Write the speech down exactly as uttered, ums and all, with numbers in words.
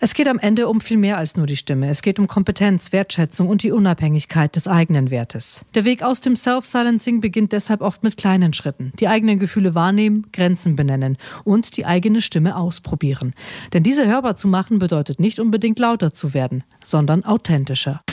Es geht am Ende um viel mehr als nur die Stimme. Es geht um Kompetenz, Wertschätzung und die Unabhängigkeit des eigenen Wertes. Der Weg aus dem Self-Silencing beginnt deshalb oft mit kleinen Schritten. Die eigenen Gefühle wahrnehmen, Grenzen benennen und die eigene Stimme ausprobieren. Denn diese hörbar zu machen bedeutet nicht unbedingt lauter zu werden, sondern authentischer.